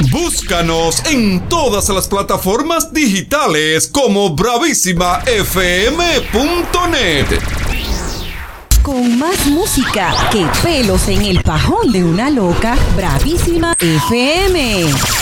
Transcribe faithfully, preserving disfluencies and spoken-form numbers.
Búscanos en todas las plataformas digitales como bravísima f m punto net. Con más música que pelos en el pajón de una loca, Bravísima F M.